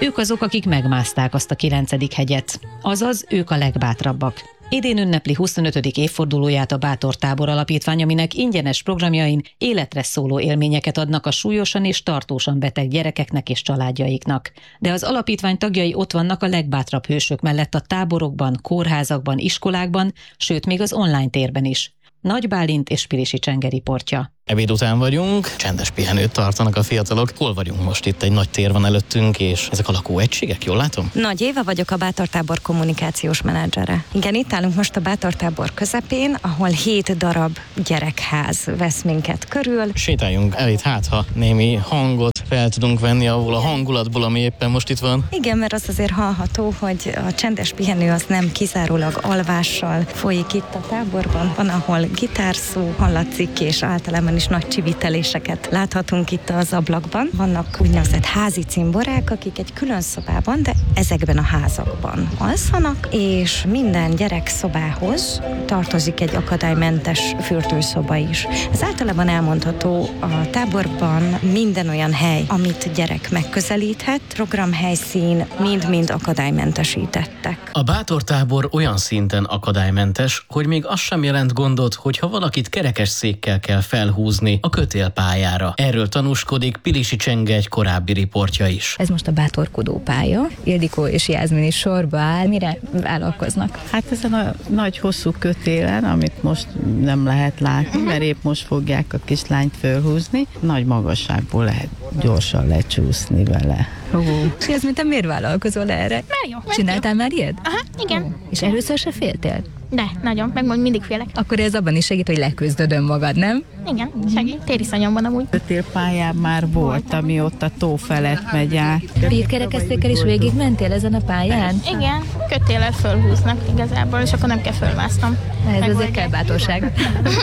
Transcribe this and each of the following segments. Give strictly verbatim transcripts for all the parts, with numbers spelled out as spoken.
Ők azok, akik megmászták azt a kilencedik hegyet. Azaz, ők a legbátrabbak. Idén ünnepli huszonötödik évfordulóját a Bátor Tábor Alapítvány, aminek ingyenes programjain életre szóló élményeket adnak a súlyosan és tartósan beteg gyerekeknek és családjaiknak. De az alapítvány tagjai ott vannak a legbátrabb hősök mellett a táborokban, kórházakban, iskolákban, sőt még az online térben is. Nagy Bálint és Pilisi Csenge riportja. Ebéd után vagyunk, csendes pihenőt tartanak a fiatalok. Hol vagyunk most? Itt egy nagy tér van előttünk, és ezek a lakóegységek, jól látom? Nagy Éva vagyok, a Bátor Tábor kommunikációs menedzsere. Igen, itt állunk most a Bátor Tábor közepén, ahol hét darab gyerekház vesz minket körül. Sétáljunk el itt, hát ha némi hangot fel tudunk venni ahol a hangulatból, ami éppen most itt van. Igen, mert az azért hallható, hogy a csendes pihenő az nem kizárólag alvással folyik itt a táborban. Van, ahol gitárszó hallatszik, és általában is nagy csiviteléseket láthatunk itt az ablakban. Vannak úgynevezett házi cimborák, akik egy külön szobában, de ezekben a házakban alszanak, és minden gyerek szobához tartozik egy akadálymentes fürdőszoba is. Ez általában elmondható a táborban minden olyan hely, amit gyerek megközelíthet, programhelyszín mind-mind akadálymentesítettek. A Bátor Tábor olyan szinten akadálymentes, hogy még az sem jelent gondot, hogyha valakit kerekesszékkel kell felhúzni a kötélpályára. Erről tanúskodik Pilisi Csenge egy korábbi riportja is. Ez most a bátorkodó pálya. Ildikó és Jászmin is sorba áll. Mire vállalkoznak? Hát ezen a nagy hosszú kötélen, amit most nem lehet látni, mert épp most fogják a kislányt fölhúzni, nagy magasságból lehet gyorsan lecsúszni vele. Oh. És Jászmin, te miért vállalkozol erre? Már jó. Csináltál már ilyet? Aha, igen. Oh. És először se féltél? De, nagyon, meg majd mindig félek. Akkor ez abban is segít, hogy leküzdöd önmagad, nem? Igen, segít. Tériszonyom van amúgy. Kötélpályán már volt, ami ott a tó felett megy át. Pírkerekeztékkel is végig mentél ezen a pályán? Igen, kötéllel fölhúznak igazából, és akkor nem kell fölmásznom. Ez azért kell bátorság.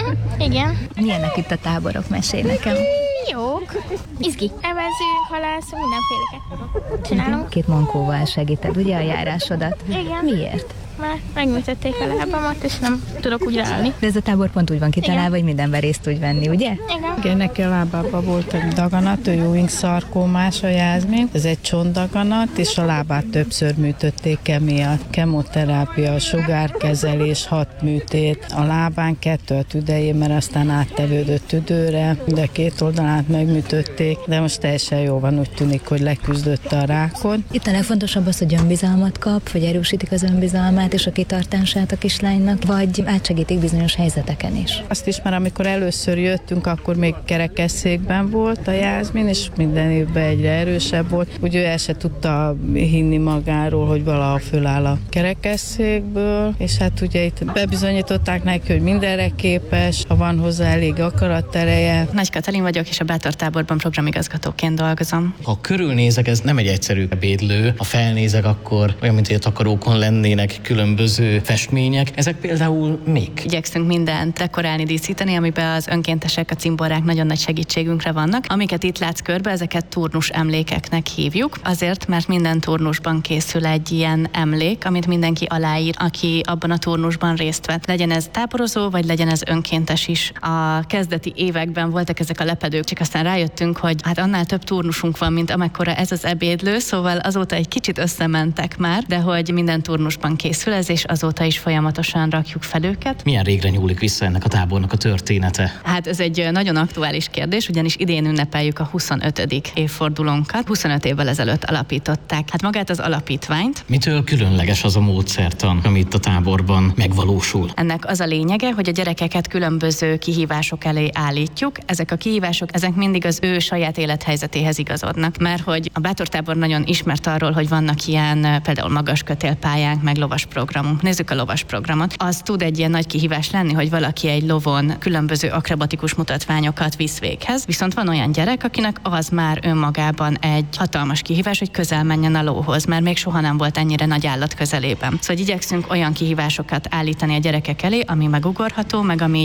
Igen. Milyenek itt a táborok? Mesélj nekem. Jók. Izgi. Evezünk, halászunk, mindenféleket csinálunk. Két mankóval segíted, ugye, a járásodat? Igen. Miért? Mert megműtötték a lábamat, és nem tudok úgy ráállni. De ez a tábor pont úgy van kitalálva, hogy mindenben részt tud venni, ugye? Igen. Igen, neki a lábában volt egy daganat, ő Ewing szarkómás, a Jászmin. Ez egy csontdaganat, és a lábát többször műtötték emiatt. Kemoterápia, sugárkezelés, hat műtét. A lábán kettő a tüdején, mert aztán áttevődött tüdőre, de két oldalát megműtötték, de most teljesen jó van, úgy tűnik, hogy leküzdött a rákon. Itt a legfontosabb az, hogy önbizalmat kap, vagy erősítik az önbizalmát és a kitartását a kislánynak, vagy átsegítik bizonyos helyzeteken is. Azt is már amikor először jöttünk, akkor még kerekesszékben volt a Jászmin, és minden évben egyre erősebb volt. Úgy ő el se tudta hinni magáról, hogy valaha föláll a kerekesszékből, és hát ugye itt bebizonyították neki, hogy mindenre képes, ha van hozzá elég akaratereje. Nagy Katalin vagyok, és a Bátor Táborban programigazgatóként dolgozom. Ha körülnézek, ez nem egy egyszerű ebédlő. Ha felnézek, akkor olyan, mint hogy a takarókon lennének különböző festmények. Ezek például mik? Igyekszünk mindent dekorálni, díszíteni, amiben az önkéntesek, a cimborák nagyon nagy segítségünkre vannak. Amiket itt látsz körbe, ezeket turnus emlékeknek hívjuk. Azért, mert minden turnusban készül egy ilyen emlék, amit mindenki aláír, aki abban a turnusban részt vett. Legyen ez táborozó, vagy legyen ez önkéntes is. A kezdeti években voltak ezek a lepedők, csak aztán rájöttünk, hogy hát annál több turnusunk van, mint amekkora ez az ebédlő, szóval azóta egy kicsit összementek már, de hogy minden turnusban készül ez, és azóta is folyamatosan rakjuk fel őket. Milyen régre nyúlik vissza ennek a tábornak a története? Hát ez egy nagyon aktuális kérdés, ugyanis idén ünnepeljük a huszonötödik évfordulónkat. huszonöt évvel ezelőtt alapították. Hát magát az alapítványt. Mitől különleges az a módszertan, ami itt a táborban megvalósul? Ennek az a lényege, hogy a gyerekeket különböző kihívások elé állítjuk. Ezek a kihívások, ezek mindig az ő saját élethelyzetéhez igazodnak, mert hogy a Bátor Tábor nagyon ismert arról, hogy vannak ilyen például magas kötélpályánk, meg lovas programunk. Nézzük a lovas programot. Az tud egy ilyen nagy kihívás lenni, hogy valaki egy lovon különböző akrobatikus mutatványokat visz véghez, viszont van olyan gyerek, akinek az már önmagában egy hatalmas kihívás, hogy közel menjen a lóhoz, mert még soha nem volt ennyire nagy állat közelében. Szóval igyekszünk olyan kihívásokat állítani a gyerekek elé, ami megugorható, meg ami így a saját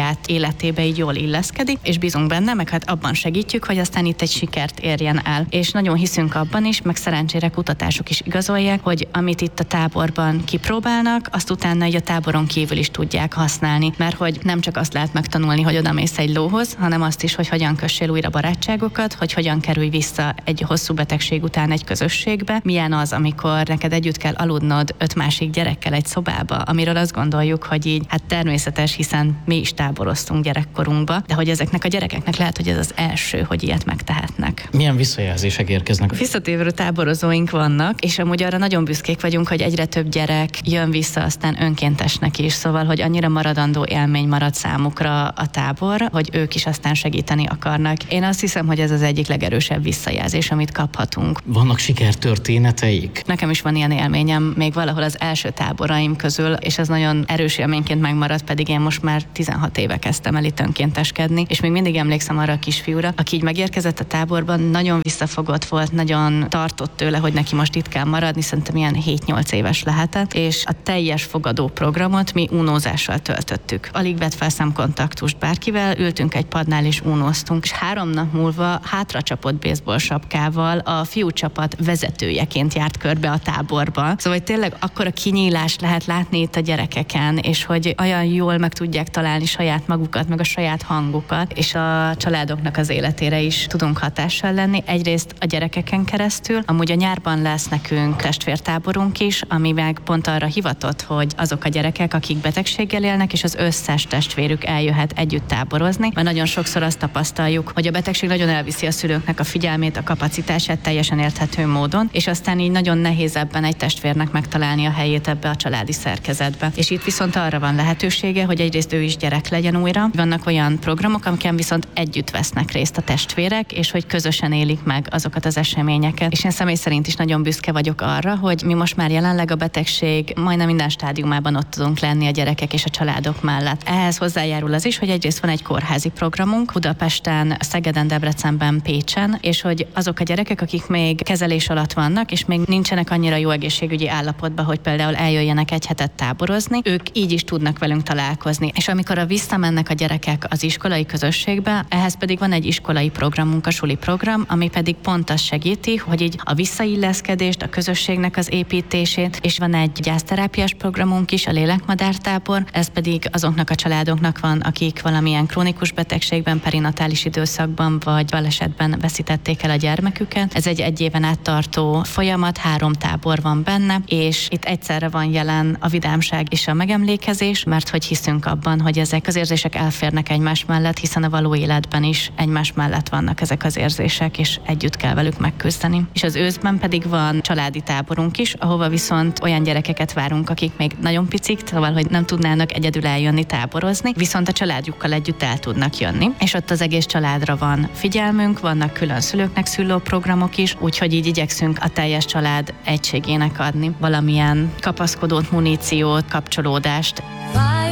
saját életébe így jól illeszkedik, és bízunk benne, meg hát abban segítjük, hogy aztán itt egy sikert érjen el. És nagyon hiszünk abban is, meg szerencsére kutatások is igazolják, hogy amit itt a táborban kipróbálnak, azt utána így a táboron kívül is tudják használni, mert hogy nem csak azt lehet megtanulni, hogy odamész egy lóhoz, hanem azt is, hogy hogyan kössél újra barátságokat, hogy hogyan kerülj vissza egy hosszú betegség után egy közösségbe, milyen az, amikor neked együtt kell aludnod öt másik gyerekkel egy szobába, amiről azt gondoljuk, hogy így hát természetes, hiszen mi is táboroztunk gyerekkorunkba, de hogy ezeknek a gyerekeknek lehet, hogy ez az első, hogy ilyet megtehetnek. Milyen visszajelzések érkeznek? Visszatérő táborozóink vannak, és amúgy arra nagyon büszkék vagyunk, hogy egyre több gyerek jön vissza aztán önkéntesnek is, szóval, hogy annyira maradandó élmény marad számukra a tábor, hogy ők is aztán segíteni akarnak. Én azt hiszem, hogy ez az egyik legerősebb visszajelzés, amit kaphatunk. Vannak sikertörténeteik? Nekem is van ilyen élményem, még valahol az első táboraim közül, és ez nagyon erős élményként megmaradt, pedig én most már tizenhat éve kezdtem el itt önkénteskedni, és még mindig emlékszem arra a kisfiúra, aki így megérkezett a táborban, nagyon visszafogott volt, nagyon tartott tőle, hogy neki most itt kell maradni, szerintem ilyen hét-nyolc éves lehetett, és a teljes fogadó programot mi unózással töltöttük. Alig vett fel szemkontaktust bárkivel, ültünk egy padnál és unóztunk, és három nap múlva hátracsapott baseball sapkával a fiúcsapat vezetőjeként járt körbe a táborba. Szóval hogy tényleg akkora kinyílást lehet látni itt a gyerekeken, és hogy olyan jól meg tudják találni saját magukat, meg a saját hangukat, és a családoknak az életére is tudunk hatással lenni. Egyrészt a gyerekeken keresztül, amúgy a nyárban lesz nekünk testvértáborunk is, ami meg pont arra hivatott, hogy azok a gyerekek, akik betegséggel élnek, és az összes testvérük eljöhet együtt táborozni, mert nagyon sokszor azt tapasztaljuk, hogy a betegség nagyon elviszi a szülőknek a figyelmét, a kapacitását teljesen érthető módon, és aztán így nagyon nehéz ebben egy testvérnek megtalálni a helyét ebbe a családi szerkezetbe. És itt viszont arra van lehetősége, hogy egyrészt ő is gyerek legyen újra. Vannak olyan programok, amiken viszont együtt vesznek részt a testvérek, és hogy közösen élik meg azokat az eseményeket. És én személy szerint is nagyon büszke vagyok arra, hogy mi most már jelenleg a betegség majdnem minden stádiumában ott tudunk lenni a gyerekek és a családok mellett. Ehhez hozzájárul az is, hogy egyrészt van egy kórházi programunk Budapesten, Szegeden, Debrecenben, Pécsen, és hogy azok a gyerekek, akik még kezelés alatt vannak, és még nincsenek annyira jó egészségügyi állapotban, hogy például eljöjjenek egy hetet táborozni, ők így is tudnak velünk találkozni. És amikor a visszamennek a gyerekek az iskolai közösségbe, ehhez pedig van egy iskolai programunk, a suli program, ami pedig pont azt segíti, hogy így a visszailleszkedést, a közösségnek az építését, és van egy gyászterápiás programunk is, a lélekmadártábor, ez pedig azoknak a családoknak van, akik valamilyen krónikus betegségben, perinatális időszakban vagy balesetben veszítették el a gyermeküket. Ez egy egy éven át tartó folyamat, három tábor van benne, és itt egyszerre van jelen a vidámság és a megemlékezés, mert hogy hiszünk abban, hogy ezek az érzések elférnek egymás mellett, hiszen a való életben is egymás mellett vannak ezek az érzések, és együtt kell velük megküzdeni. És az őszben pedig van családi táborunk is, ahova viszont olyan gyerekeket várunk, akik még nagyon picik, szóval, hogy nem tudnának egyedül eljönni táborozni, viszont a családjukkal együtt el tudnak jönni, és ott az egész családra van figyelmünk, vannak külön szülőknek szülő programok is, úgyhogy így igyekszünk a teljes család egységének adni valamilyen kapaszkodót, muníciót, kapcsolódást.